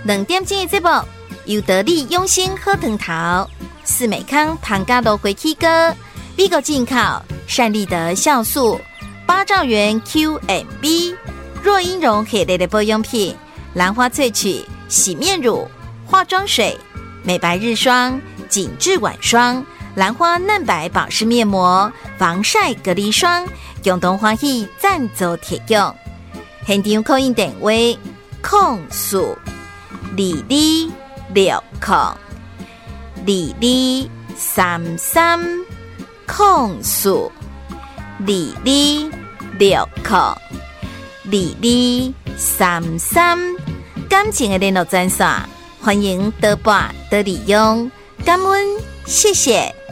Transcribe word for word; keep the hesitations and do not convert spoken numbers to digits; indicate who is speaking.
Speaker 1: 两点钟的节目，由得力用心喝藤桃、四美康庞家罗回气哥、美国进口善利德酵素、八兆元 Q M B、若英绒系列的保养品、兰花萃取洗面乳、化妆水、美白日霜、紧致晚霜、兰花嫩白保湿面膜、防晒隔离霜，共同欢喜赞助提供。现场扣印电话：空数二二六空二二三三空数二二六空二二三三。感情的联络专线，欢迎多拨多利用，感恩，谢谢。